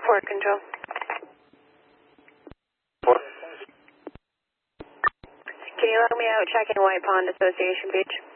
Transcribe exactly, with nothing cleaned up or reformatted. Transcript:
Port control. Four. Can you let me out check in White Pond Association Beach?